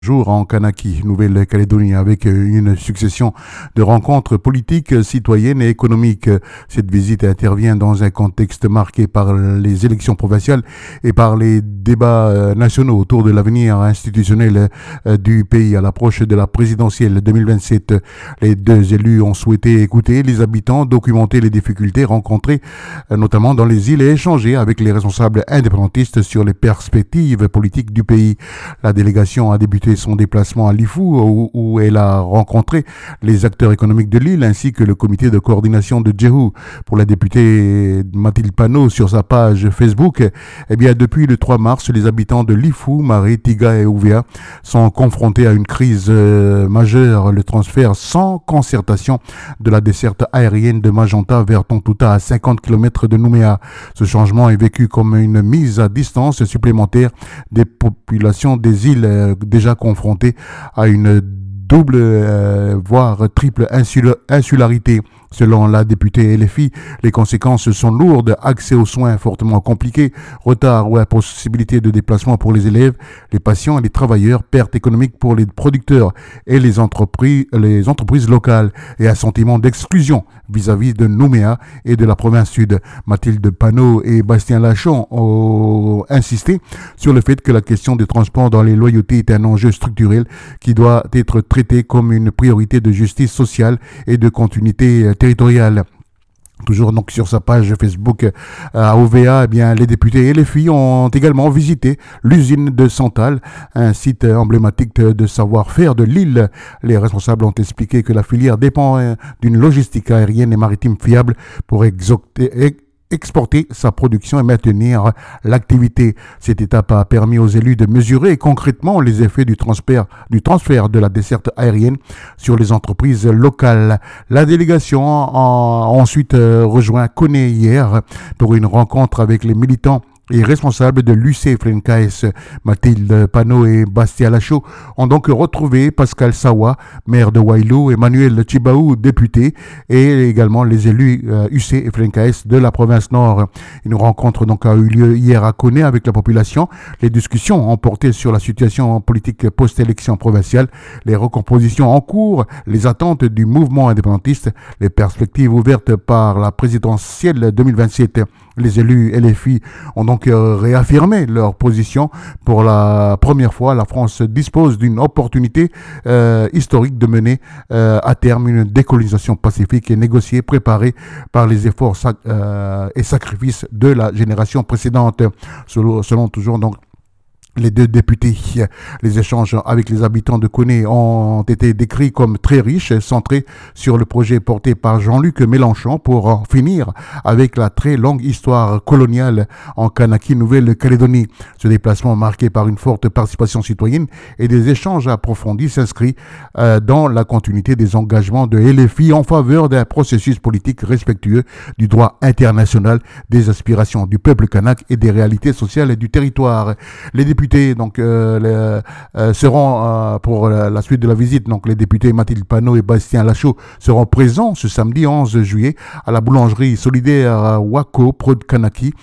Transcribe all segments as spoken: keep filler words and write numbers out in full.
Jour en Kanaki, Nouvelle-Calédonie, avec une succession de rencontres politiques, citoyennes et économiques. Cette visite intervient dans un contexte marqué par les élections provinciales et par les débats nationaux autour de l'avenir institutionnel du pays à l'approche de la présidentielle deux mille vingt-sept. Les deux élus ont souhaité écouter les habitants, documenter les difficultés rencontrées, notamment dans les îles, et échanger avec les responsables indépendantistes sur les perspectives politiques du pays. La délégation a débuté son déplacement à Lifou où, où elle a rencontré les acteurs économiques de l'île ainsi que le comité de coordination de Djehou. Pour la députée Mathilde Panot sur sa page Facebook, eh bien depuis le trois mars, les habitants de Lifou, Maré, Tiga et Ouvea sont confrontés à une crise euh, majeure, le transfert sans concertation de la desserte aérienne de Magenta vers Tontouta à cinquante kilomètres de Nouméa. Ce changement est vécu comme une mise à distance supplémentaire des populations des îles euh, déjà confrontées à une double, euh, voire triple insula- insularité. Selon la députée L F I, les conséquences sont lourdes, accès aux soins fortement compliqué, retard ou impossibilité de déplacement pour les élèves, les patients et les travailleurs, pertes économiques pour les producteurs et les entreprises, les entreprises locales et un sentiment d'exclusion vis-à-vis de Nouméa et de la province sud. Mathilde Panot et Bastien Lachon ont insisté sur le fait que la question des transports dans les loyautés est un enjeu structurel qui doit être traité comme une priorité de justice sociale et de continuité territoriale. Toujours donc sur sa page Facebook euh, à O V A, eh bien, les députés et les filles ont également visité l'usine de Santal, un site emblématique de savoir-faire de l'île. Les responsables ont expliqué que la filière dépend euh, d'une logistique aérienne et maritime fiable pour exoter, exporter sa production et maintenir l'activité. Cette étape a permis aux élus de mesurer concrètement les effets du transfert, du transfert de la desserte aérienne sur les entreprises locales. La délégation a ensuite rejoint Koné hier pour une rencontre avec les militants et responsables de l'U C F N K S. Mathilde Panot et Bastien Lachaud ont donc retrouvé Pascal Sawa, maire de Wailou, Emmanuel Chibaou, député, et également les élus euh, U C F N K S de la province Nord. Une rencontre donc a eu lieu hier à Koné avec la population. Les discussions ont porté sur la situation politique post-élection provinciale, les recompositions en cours, les attentes du mouvement indépendantiste, les perspectives ouvertes par la présidentielle deux mille vingt-sept. Les élus L F I ont donc réaffirmé leur position. Pour la première fois, la France dispose d'une opportunité euh, historique de mener euh, à terme une décolonisation pacifique et négociée, préparée par les efforts sac- euh, et sacrifices de la génération précédente. Selon, selon toujours donc les deux députés. Les échanges avec les habitants de Koné ont été décrits comme très riches, centrés sur le projet porté par Jean-Luc Mélenchon pour en finir avec la très longue histoire coloniale en Kanaki, Nouvelle-Calédonie. Ce déplacement marqué par une forte participation citoyenne et des échanges approfondis s'inscrit euh, dans la continuité des engagements de L F I en faveur d'un processus politique respectueux du droit international, des aspirations du peuple kanak et des réalités sociales du territoire. Les députés donc euh, les, euh, seront euh, pour la, la suite de la visite. Donc les députés Mathilde Panot et Bastien Lachaud seront présents ce samedi onze juillet à la boulangerie solidaire Wako Prod Kanaki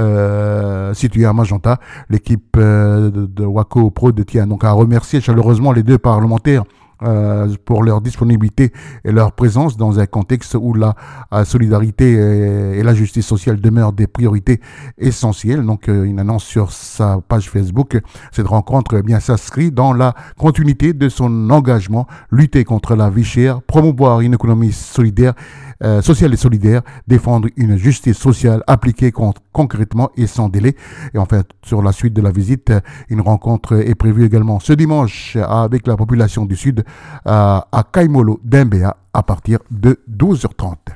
euh, située à Magenta. L'équipe euh, de, de Wako Prod tient donc à remercier chaleureusement les deux parlementaires Euh, pour leur disponibilité et leur présence dans un contexte où la euh, solidarité et, et la justice sociale demeurent des priorités essentielles. Donc euh, une annonce sur sa page Facebook. Cette rencontre eh bien s'inscrit dans la continuité de son engagement, lutter contre la vie chère, promouvoir une économie solidaire, euh, sociale et solidaire, défendre une justice sociale appliquée con- concrètement et sans délai. Et enfin, sur la suite de la visite, une rencontre est prévue également ce dimanche avec la population du Sud à, à Kaimolo d'Imbéa à partir de douze heures trente.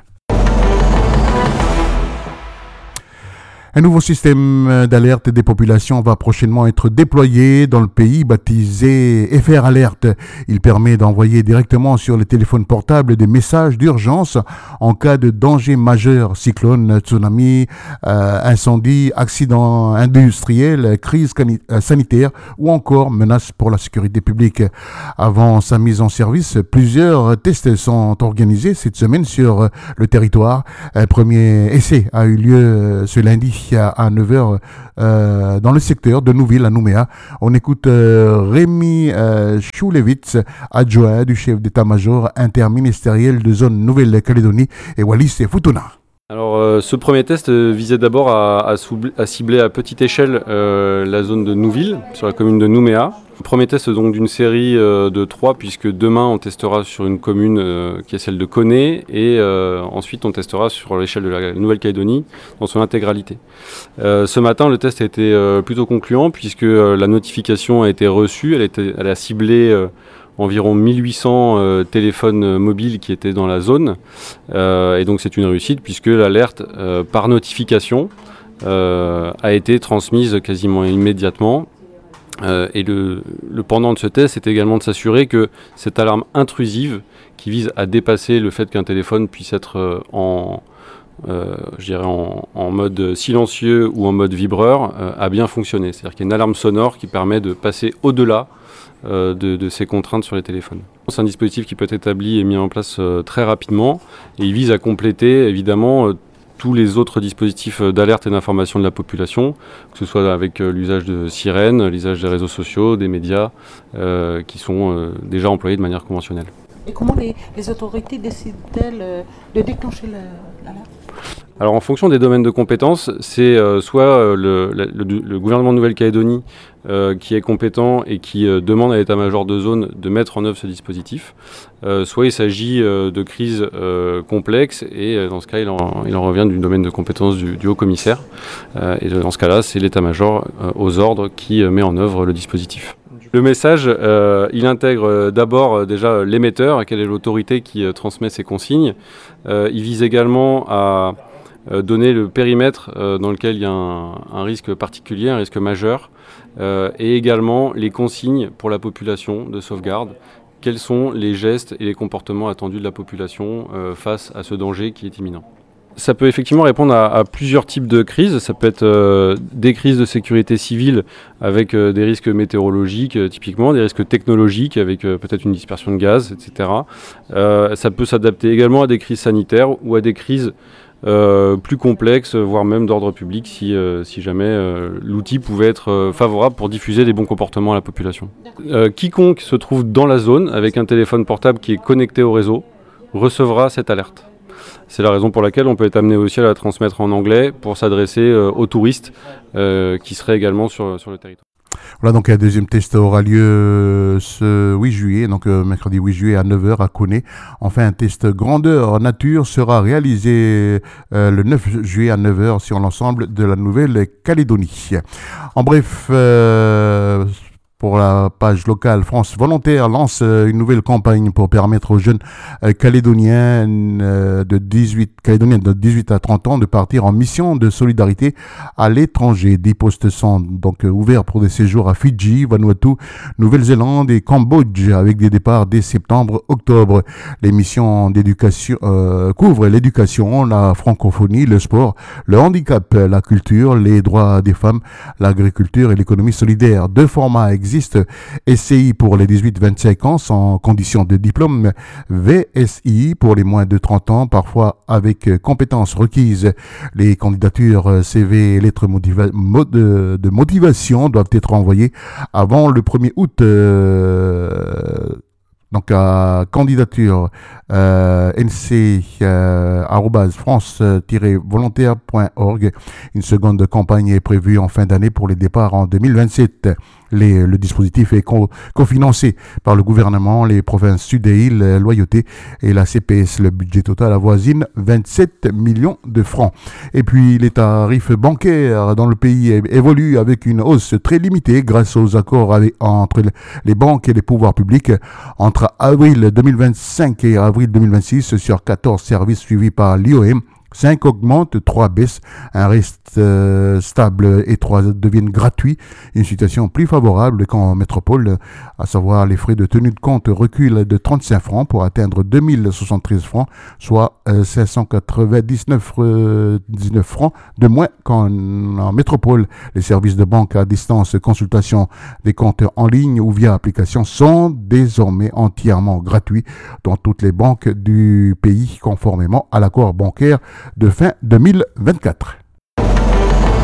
Un nouveau système d'alerte des populations va prochainement être déployé dans le pays, baptisé F R Alert. Il permet d'envoyer directement sur les téléphones portables des messages d'urgence en cas de danger majeur, cyclone, tsunami, euh, incendie, accident industriel, crise cani- sanitaire ou encore menace pour la sécurité publique. Avant sa mise en service, plusieurs tests sont organisés cette semaine sur le territoire. Un premier essai a eu lieu ce lundi à neuf heures euh, dans le secteur de Nouville à Nouméa. On écoute euh, Rémi euh, Choulevitz, adjoint du chef d'état-major interministériel de zone Nouvelle-Calédonie et Wallis et Futuna. Alors euh, ce premier test euh, visait d'abord à, à, soubl- à cibler à petite échelle euh, la zone de Nouville, sur la commune de Nouméa. Le premier test donc d'une série euh, de trois, puisque demain on testera sur une commune euh, qui est celle de Koné, et euh, ensuite on testera sur l'échelle de la Nouvelle-Calédonie dans son intégralité. Euh, ce matin le test a été euh, plutôt concluant, puisque euh, la notification a été reçue, elle, était, elle a ciblé euh, environ mille huit cents euh, téléphones mobiles qui étaient dans la zone. Euh, et donc c'est une réussite puisque l'alerte euh, par notification euh, a été transmise quasiment immédiatement. Euh, et le, le pendant de ce test est également de s'assurer que cette alarme intrusive qui vise à dépasser le fait qu'un téléphone puisse être euh, en, euh, je dirais en, en mode silencieux ou en mode vibreur euh, a bien fonctionné. C'est-à-dire qu'il y a une alarme sonore qui permet de passer au-delà Euh, de, de ces contraintes sur les téléphones. C'est un dispositif qui peut être établi et mis en place euh, très rapidement et il vise à compléter évidemment euh, tous les autres dispositifs d'alerte et d'information de la population, que ce soit avec euh, l'usage de sirènes, l'usage des réseaux sociaux, des médias euh, qui sont euh, déjà employés de manière conventionnelle. Et comment les, les autorités décident-elles euh, de déclencher l'alerte ? Alors en fonction des domaines de compétences, c'est euh, soit euh, le, le, le gouvernement de Nouvelle-Calédonie euh, qui est compétent et qui euh, demande à l'état-major de zone de mettre en œuvre ce dispositif, euh, soit il s'agit euh, de crises euh, complexes et euh, dans ce cas il en, il en revient du domaine de compétence du, du haut-commissaire euh, et dans ce cas-là c'est l'état-major euh, aux ordres qui euh, met en œuvre le dispositif. Le message, euh, il intègre euh, d'abord euh, déjà l'émetteur, quelle est l'autorité qui euh, transmet ces consignes. Euh, il vise également à euh, donner le périmètre euh, dans lequel il y a un, un risque particulier, un risque majeur, euh, et également les consignes pour la population de sauvegarde. Quels sont les gestes et les comportements attendus de la population euh, face à ce danger qui est imminent. Ça peut effectivement répondre à, à plusieurs types de crises. Ça peut être euh, des crises de sécurité civile avec euh, des risques météorologiques euh, typiquement, des risques technologiques avec euh, peut-être une dispersion de gaz, et cetera. Euh, ça peut s'adapter également à des crises sanitaires ou à des crises euh, plus complexes, voire même d'ordre public si, euh, si jamais euh, l'outil pouvait être euh, favorable pour diffuser des bons comportements à la population. Euh, quiconque se trouve dans la zone avec un téléphone portable qui est connecté au réseau recevra cette alerte. C'est la raison pour laquelle on peut être amené aussi à la transmettre en anglais pour s'adresser euh, aux touristes euh, qui seraient également sur, sur le territoire. Voilà, donc un deuxième test aura lieu ce huit juillet, donc euh, mercredi huit juillet à neuf heures à Koné. Enfin, un test grandeur nature sera réalisé euh, le neuf juillet à neuf heures sur l'ensemble de la Nouvelle-Calédonie. En bref, euh, pour la page locale, France Volontaire lance une nouvelle campagne pour permettre aux jeunes calédoniens de dix-huit, calédoniens de dix-huit à trente ans de partir en mission de solidarité à l'étranger. Dix postes sont donc ouverts pour des séjours à Fidji, Vanuatu, Nouvelle-Zélande et Cambodge avec des départs dès septembre-octobre. Les missions d'éducation euh, couvrent l'éducation, la francophonie, le sport, le handicap, la culture, les droits des femmes, l'agriculture et l'économie solidaire. Deux formats existent. S C I pour les dix-huit à vingt-cinq ans sans condition de diplôme, V S I pour les moins de trente ans, parfois avec compétences requises. Les candidatures C V et lettres motiva- mod- de motivation doivent être envoyées avant le premier août. Euh, donc à candidature euh, nc euh, arobase france tiret volontaire point org. Une seconde campagne est prévue en fin d'année pour les départs en deux mille vingt-sept. Les, le dispositif est co- cofinancé par le gouvernement, les provinces Sud et Îles, Loyauté et la C P S. Le budget total avoisine vingt-sept millions de francs. Et puis les tarifs bancaires dans le pays évoluent avec une hausse très limitée grâce aux accords avec, entre les banques et les pouvoirs publics. Entre avril deux mille vingt-cinq et avril deux mille vingt-six, sur quatorze services suivis par l'I O M, cinq augmentent, trois baissent, un reste euh, stable et trois deviennent gratuits. Une situation plus favorable qu'en métropole, à savoir les frais de tenue de compte reculent de trente-cinq francs pour atteindre deux mille soixante-treize francs, soit euh, cinq cent quatre-vingt-dix-neuf euh, dix-neuf francs de moins qu'en en métropole. Les services de banque à distance, consultation des comptes en ligne ou via application sont désormais entièrement gratuits dans toutes les banques du pays, conformément à l'accord bancaire de fin deux mille vingt-quatre.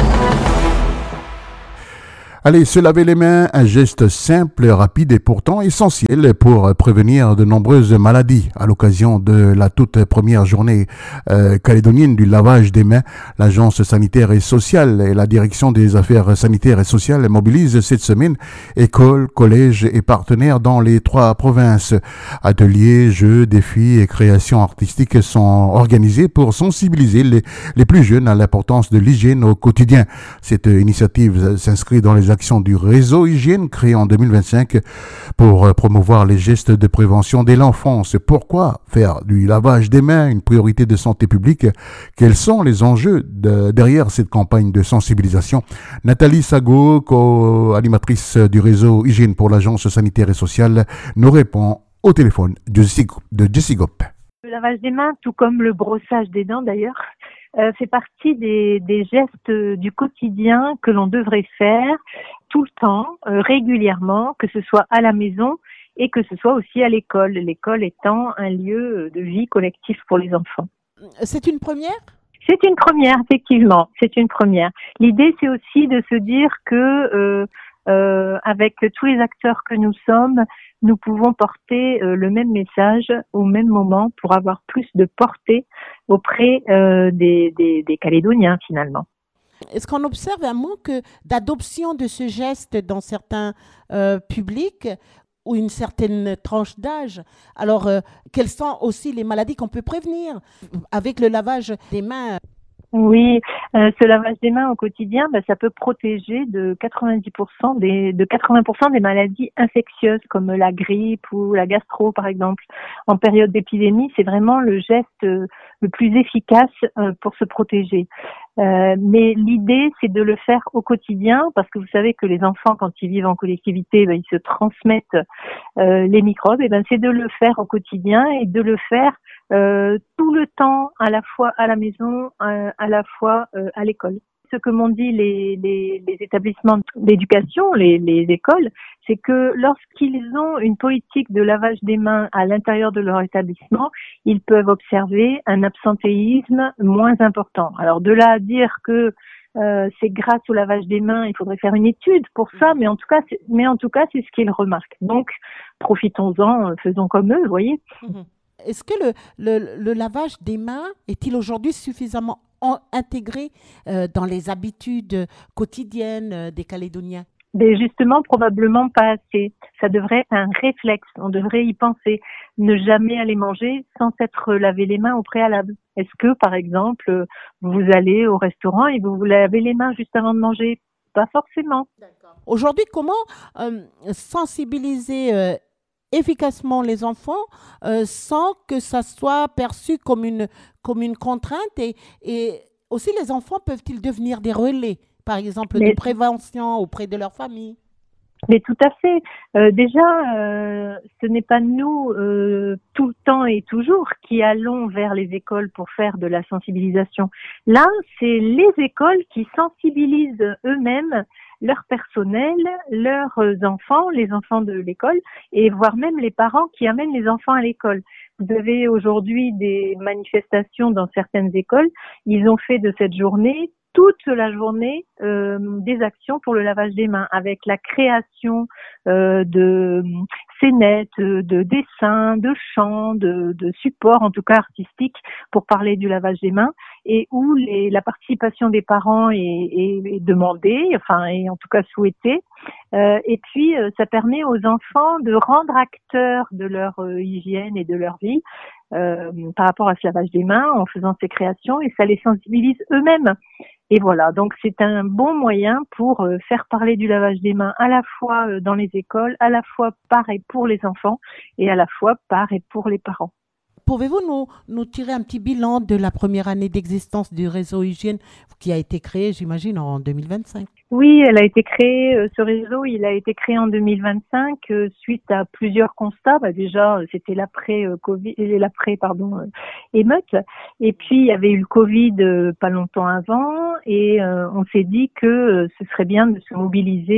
Allez, se laver les mains, un geste simple, rapide et pourtant essentiel pour prévenir de nombreuses maladies. À l'occasion de la toute première journée euh, calédonienne du lavage des mains, l'Agence sanitaire et sociale et la Direction des affaires sanitaires et sociales mobilisent cette semaine écoles, collèges et partenaires dans les trois provinces. Ateliers, jeux, défis et créations artistiques sont organisés pour sensibiliser les, les plus jeunes à l'importance de l'hygiène au quotidien. Cette initiative s'inscrit dans les actions du réseau hygiène créé en deux mille vingt-cinq pour promouvoir les gestes de prévention dès l'enfance. Pourquoi faire du lavage des mains une priorité de santé publique? Quels sont les enjeux de, derrière cette campagne de sensibilisation? Nathalie Sago, co-animatrice du réseau hygiène pour l'Agence sanitaire et sociale, nous répond au téléphone de Jessigop. Le lavage des mains, tout comme le brossage des dents d'ailleurs, euh, fait partie des, des gestes du quotidien que l'on devrait faire tout le temps, euh, régulièrement, que ce soit à la maison et que ce soit aussi à l'école. L'école étant un lieu de vie collectif pour les enfants. C'est une première ? C'est une première, effectivement. C'est une première. L'idée, c'est aussi de se dire que euh, euh, avec tous les acteurs que nous sommes, nous pouvons porter euh, le même message au même moment pour avoir plus de portée auprès euh, des, des, des Calédoniens, finalement. Est-ce qu'on observe un manque d'adoption de ce geste dans certains euh, publics ou une certaine tranche d'âge? Alors, euh, quelles sont aussi les maladies qu'on peut prévenir avec le lavage des mains? Oui, euh, ce lavage des mains au quotidien, bah, ça peut protéger de quatre-vingt-dix pour cent des de quatre-vingts pour cent des maladies infectieuses comme la grippe ou la gastro par exemple. En période d'épidémie, c'est vraiment le geste euh, le plus efficace euh, pour se protéger. Euh, mais l'idée, c'est de le faire au quotidien parce que vous savez que les enfants, quand ils vivent en collectivité, ben, ils se transmettent euh, les microbes. Et ben, c'est de le faire au quotidien et de le faire euh, tout le temps, à la fois à la maison, à, à la fois euh, à l'école. Ce que m'ont dit les, les, les établissements d'éducation, les, les écoles, c'est que lorsqu'ils ont une politique de lavage des mains à l'intérieur de leur établissement, ils peuvent observer un absentéisme moins important. Alors de là à dire que euh, c'est grâce au lavage des mains, il faudrait faire une étude pour ça, mais en tout cas, c'est, mais en tout cas, c'est ce qu'ils remarquent. Donc, profitons-en, faisons comme eux, vous voyez. Mmh. Est-ce que le, le, le lavage des mains est-il aujourd'hui suffisamment en, intégré euh, dans les habitudes quotidiennes euh, des Calédoniens? Mais justement, probablement pas assez. Ça devrait être un réflexe. On devrait y penser. Ne jamais aller manger sans s'être lavé les mains au préalable. Est-ce que, par exemple, vous allez au restaurant et vous vous lavez les mains juste avant de manger? Pas forcément. D'accord. Aujourd'hui, comment euh, sensibiliser euh, efficacement les enfants euh, sans que ça soit perçu comme une, comme une contrainte et, et aussi les enfants peuvent-ils devenir des relais, par exemple, mais, de prévention auprès de leur famille? Mais tout à fait. Euh, déjà, euh, ce n'est pas nous euh, tout le temps et toujours qui allons vers les écoles pour faire de la sensibilisation. Là, c'est les écoles qui sensibilisent eux-mêmes leur personnel, leurs enfants, les enfants de l'école, et voire même les parents qui amènent les enfants à l'école. Vous avez aujourd'hui des manifestations dans certaines écoles. Ils ont fait de cette journée toute la journée euh, des actions pour le lavage des mains, avec la création euh, de scénettes, de dessins, de chants, de, de supports, en tout cas artistiques, pour parler du lavage des mains, et où les, la participation des parents est, est, est demandée, enfin, est en tout cas souhaitée. Euh, et puis, euh, ça permet aux enfants de rendre acteurs de leur euh, hygiène et de leur vie euh, par rapport à ce lavage des mains en faisant ces créations, et ça les sensibilise eux-mêmes. Et voilà, donc c'est un bon moyen pour euh, faire parler du lavage des mains à la fois euh, dans les écoles, à la fois par et pour les enfants, et à la fois par et pour les parents. Pouvez-vous nous, nous tirer un petit bilan de la première année d'existence du réseau hygiène qui a été créé, j'imagine, en deux mille vingt-cinq? Oui, elle a été créée, euh, ce réseau, il a été créé en deux mille vingt-cinq euh, suite à plusieurs constats. Bah, déjà, c'était l'après euh, Covid, l'après pardon euh, émeute, et puis il y avait eu le Covid euh, pas longtemps avant, et euh, on s'est dit que euh, ce serait bien de se mobiliser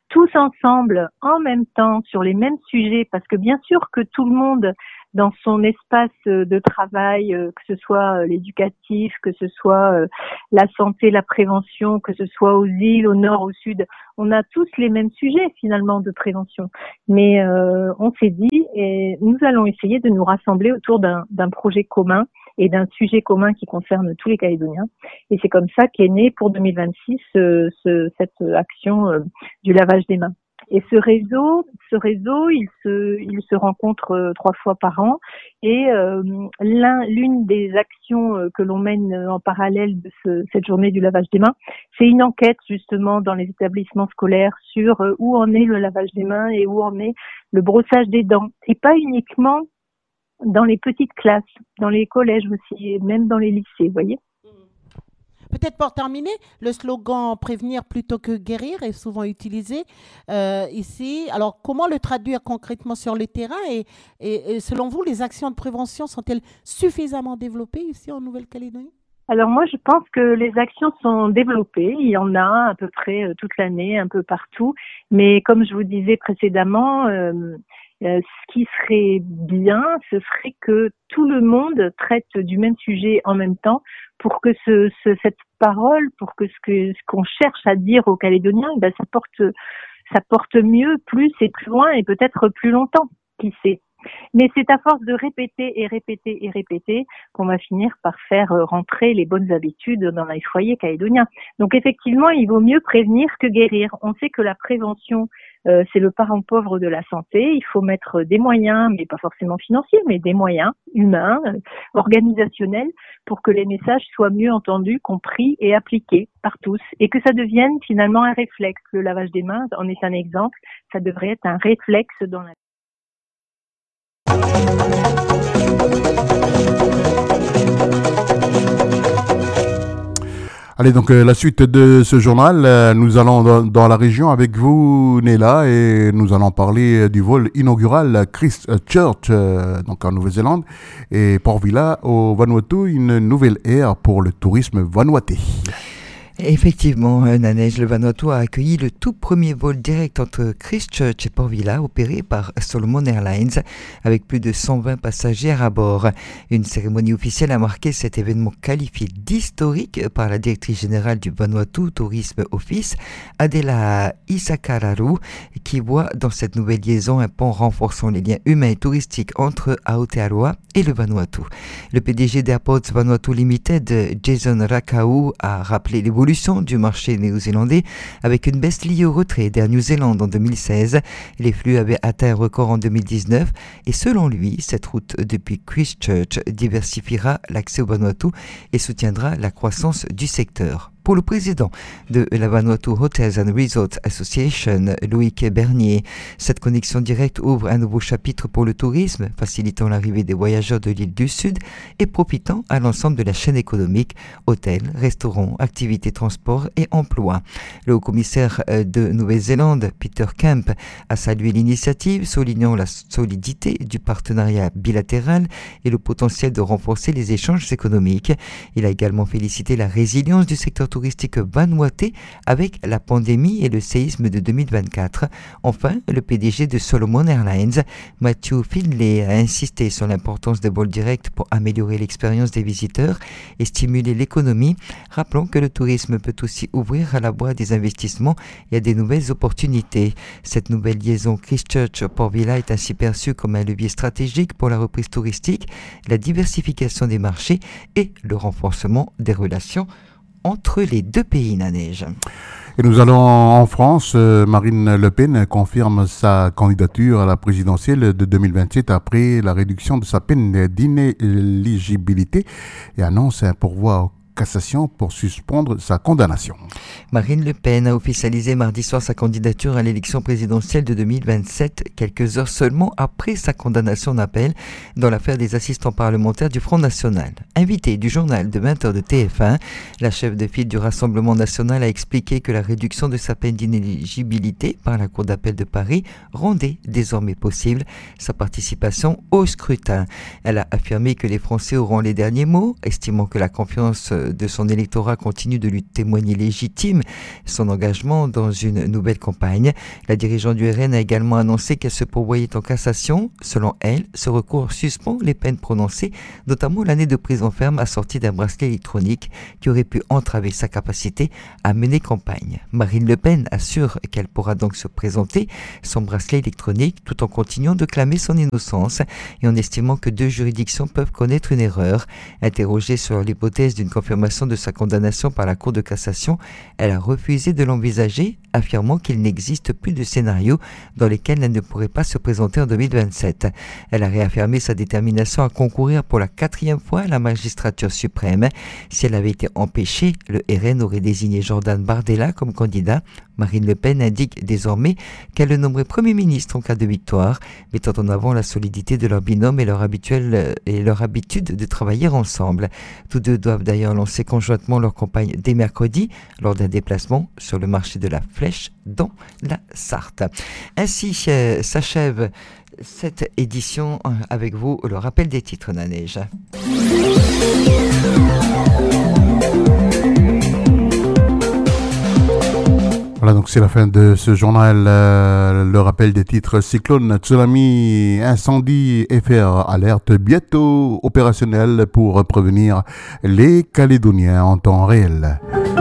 tous ensemble, en même temps, sur les mêmes sujets, parce que bien sûr que tout le monde, dans son espace de travail, que ce soit l'éducatif, que ce soit la santé, la prévention, que ce soit aux îles, au nord, au sud, on a tous les mêmes sujets finalement de prévention. Mais euh, on s'est dit, et nous allons essayer de nous rassembler autour d'un, d'un projet commun et d'un sujet commun qui concerne tous les Calédoniens. Et c'est comme ça qu'est née pour deux mille vingt-six euh, ce, cette action euh, du lavage des mains. Et ce réseau, ce réseau, il se, il se rencontre euh, trois fois par an. Et euh, l'un, l'une des actions euh, que l'on mène en parallèle de ce, cette journée du lavage des mains, c'est une enquête justement dans les établissements scolaires sur euh, où en est le lavage des mains et où en est le brossage des dents. Et pas uniquement dans les petites classes, dans les collèges aussi, et même dans les lycées, vous voyez. Peut-être pour terminer, le slogan « prévenir plutôt que guérir » est souvent utilisé euh, ici. Alors, comment le traduire concrètement sur le terrain et, et, et selon vous, les actions de prévention sont-elles suffisamment développées ici en Nouvelle-Calédonie ? Alors moi, je pense que les actions sont développées. Il y en a à peu près euh, toute l'année, un peu partout. Mais comme je vous disais précédemment, euh, euh, ce qui serait bien, ce serait que tout le monde traite du même sujet en même temps pour que ce, ce, cette parole, pour que ce, que ce qu'on cherche à dire aux Calédoniens, ben, ça porte, ça porte mieux, plus et plus loin et peut-être plus longtemps, qui sait. Mais c'est à force de répéter et répéter et répéter qu'on va finir par faire rentrer les bonnes habitudes dans les foyers calédoniens. Donc effectivement, il vaut mieux prévenir que guérir. On sait que la prévention, euh, c'est le parent pauvre de la santé. Il faut mettre des moyens, mais pas forcément financiers, mais des moyens humains, euh, organisationnels, pour que les messages soient mieux entendus, compris et appliqués par tous. Et que ça devienne finalement un réflexe. Le lavage des mains en est un exemple. Ça devrait être un réflexe dans la Allez, donc euh, la suite de ce journal, euh, nous allons dans, dans la région avec vous, Néla, et nous allons parler du vol inaugural Christchurch, euh, donc en Nouvelle-Zélande, et Port Vila au Vanuatu, une nouvelle ère pour le tourisme vanuatais. Effectivement, Nanège, le Vanuatu a accueilli le tout premier vol direct entre Christchurch et Port Vila, opéré par Solomon Airlines, avec plus de cent vingt passagers à bord. Une cérémonie officielle a marqué cet événement qualifié d'historique par la directrice générale du Vanuatu Tourisme Office, Adela Isakararu, qui voit dans cette nouvelle liaison un pont renforçant les liens humains et touristiques entre Aotearoa et le Vanuatu. Le P D G d'Airports Vanuatu Limited, Jason Rakau, a rappelé l'évolution du marché néo-zélandais avec une baisse liée au retrait d'Air New Zealand en deux mille seize. Les flux avaient atteint un record en deux mille dix-neuf et selon lui, cette route depuis Christchurch diversifiera l'accès au Vanuatu et soutiendra la croissance du secteur. Pour le président de la Vanuatu Hotels and Resorts Association, Loïc Bernier, cette connexion directe ouvre un nouveau chapitre pour le tourisme, facilitant l'arrivée des voyageurs de l'île du Sud et profitant à l'ensemble de la chaîne économique, hôtels, restaurants, activités, transports et emplois. Le haut-commissaire de Nouvelle-Zélande, Peter Kemp, a salué l'initiative, soulignant la solidité du partenariat bilatéral et le potentiel de renforcer les échanges économiques. Il a également félicité la résilience du secteur touristique vanuatais avec la pandémie et le séisme de deux mille vingt-quatre. Enfin, le P D G de Solomon Airlines, Matthew Finlay, a insisté sur l'importance des vols directs pour améliorer l'expérience des visiteurs et stimuler l'économie, rappelant que le tourisme peut aussi ouvrir à la voie des investissements et à des nouvelles opportunités. Cette nouvelle liaison Christchurch-Port Vila est ainsi perçue comme un levier stratégique pour la reprise touristique, la diversification des marchés et le renforcement des relations entre les deux pays, Nanège. Et nous allons en France. Euh, Marine Le Pen confirme sa candidature à la présidentielle de deux mille vingt-sept après la réduction de sa peine d'inéligibilité et annonce un pourvoi cassation pour suspendre sa condamnation. Marine Le Pen a officialisé mardi soir sa candidature à l'élection présidentielle de deux mille vingt-sept, quelques heures seulement après sa condamnation d'appel dans l'affaire des assistants parlementaires du Front National. Invitée du journal de vingt heures de T F un, la chef de file du Rassemblement National a expliqué que la réduction de sa peine d'inéligibilité par la Cour d'appel de Paris rendait désormais possible sa participation au scrutin. Elle a affirmé que les Français auront les derniers mots, estimant que la confiance de son électorat continue de lui témoigner légitime son engagement dans une nouvelle campagne. La dirigeante du R N a également annoncé qu'elle se pourvoyait en cassation. Selon elle, ce recours suspend les peines prononcées, notamment l'année de prison ferme assortie d'un bracelet électronique qui aurait pu entraver sa capacité à mener campagne. Marine Le Pen assure qu'elle pourra donc se présenter sans bracelet électronique tout en continuant de clamer son innocence et en estimant que deux juridictions peuvent connaître une erreur. Interrogée sur l'hypothèse d'une confirmation de sa condamnation par la Cour de cassation, elle a refusé de l'envisager, affirmant qu'il n'existe plus de scénario dans lesquels elle ne pourrait pas se présenter en deux mille vingt-sept. Elle a réaffirmé sa détermination à concourir pour la quatrième fois à la magistrature suprême. Si elle avait été empêchée, le R N aurait désigné Jordan Bardella comme candidat. Marine Le Pen indique désormais qu'elle le nommerait Premier ministre en cas de victoire, mettant en avant la solidité de leur binôme et leur, habituel, et leur habitude de travailler ensemble. Tous deux doivent d'ailleurs lancer conjointement leur campagne dès mercredi lors d'un déplacement sur le marché de la Flèche dans la Sarthe. Ainsi euh, s'achève cette édition avec vous, le rappel des titres, Nanège. Voilà, donc c'est la fin de ce journal. Euh, le rappel des titres: cyclone, tsunami, incendie, F R alerte bientôt opérationnel pour prévenir les Calédoniens en temps réel.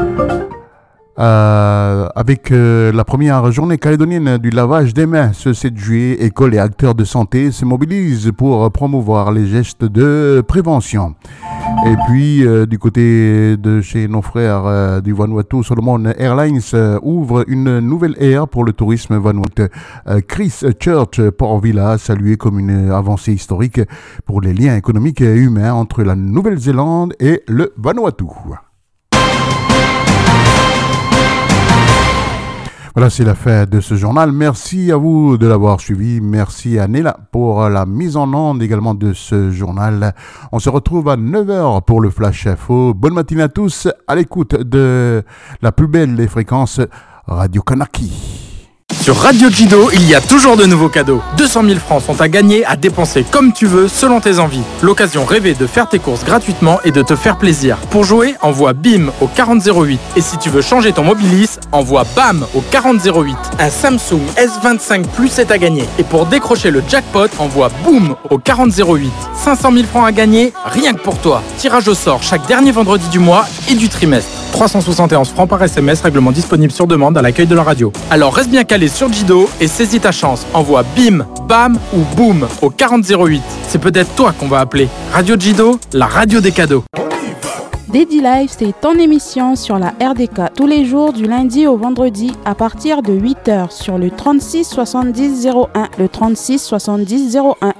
Euh, avec euh, la première journée calédonienne du lavage des mains ce sept juillet, écoles et acteurs de santé se mobilisent pour promouvoir les gestes de prévention. Et puis, euh, du côté de chez nos frères euh, du Vanuatu, Solomon Airlines euh, ouvre une nouvelle ère pour le tourisme vanuatu. Euh, Chris Church Port Vila, salué comme une avancée historique pour les liens économiques et humains entre la Nouvelle-Zélande et le Vanuatu. Voilà, c'est la fin de ce journal. Merci à vous de l'avoir suivi. Merci à Néla pour la mise en onde également de ce journal. On se retrouve à neuf heures pour le Flash Info. Bonne matinée à tous, à l'écoute de la plus belle des fréquences, Radio Kanaki. Sur Radio Jido, il y a toujours de nouveaux cadeaux. deux cent mille francs sont à gagner, à dépenser comme tu veux, selon tes envies. L'occasion rêvée de faire tes courses gratuitement et de te faire plaisir. Pour jouer, envoie BIM au quarante zéro huit. Et si tu veux changer ton Mobilis, envoie BAM au quarante zéro huit. Un Samsung S vingt-cinq Plus est à gagner. Et pour décrocher le jackpot, envoie BOOM au quarante zéro huit. cinq cent mille francs à gagner, rien que pour toi. Tirage au sort chaque dernier vendredi du mois et du trimestre. trois cent soixante et onze francs par S M S, règlement disponible sur demande à l'accueil de la radio. Alors reste bien calé sur Jido et saisis ta chance. Envoie BIM, BAM ou BOOM au quarante zéro huit. C'est peut-être toi qu'on va appeler. Radio Jido, la radio des cadeaux. Daddy Life, c'est ton émission sur la R D K tous les jours du lundi au vendredi à partir de huit heures sur le trente-six soixante-dix zéro un. Le trente-six soixante-dix zéro un.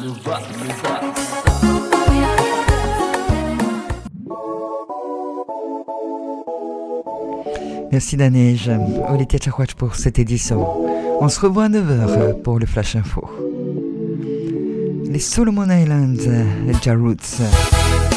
Merci Nanège, Olivier Tchakouach pour cette édition. On se revoit à neuf heures pour le Flash Info. Les Solomon Islands, Jarroots.